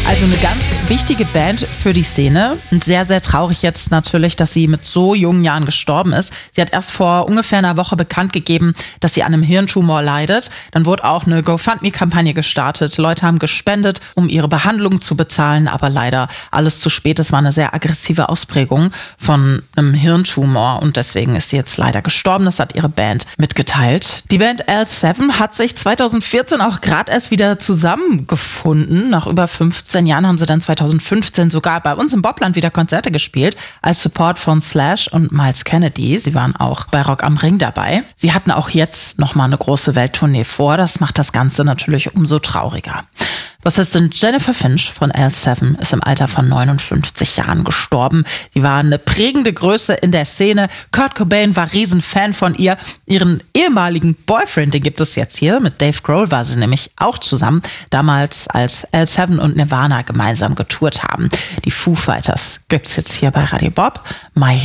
Also eine ganz wichtige Band für die Szene. Und sehr, sehr traurig jetzt natürlich, dass sie mit so jungen Jahren gestorben ist. Sie hat erst vor ungefähr einer Woche bekannt gegeben, dass sie an einem Hirntumor leidet. Dann wurde auch eine GoFundMe-Kampagne gestartet. Leute haben gespendet, um ihre Behandlung zu bezahlen, aber leider alles zu spät. Es war eine sehr aggressive Ausprägung von einem Hirntumor und deswegen ist sie jetzt leider gestorben. Das hat ihre Band mitgeteilt. Die Band L7 hat sich 2014 auch gerade erst wieder zusammengefunden. Nach über 15 Jahren haben sie dann 2015 sogar bei uns im Bobland wieder Konzerte gespielt, als Support von Slash und Myles Kennedy. Sie waren auch bei Rock am Ring dabei. Sie hatten auch jetzt nochmal eine große Welttournee vor. Das macht das Ganze natürlich umso trauriger. Bassistin Jennifer Finch von L7 ist im Alter von 59 Jahren gestorben. Sie war eine prägende Größe in der Szene. Kurt Cobain war Riesenfan von ihr. Ihren ehemaligen Boyfriend, den gibt es jetzt hier. Mit Dave Grohl war sie nämlich auch zusammen. Damals, als L7 und Nirvana gemeinsam getourt haben. Die Foo Fighters gibt's jetzt hier bei Radio Bob. My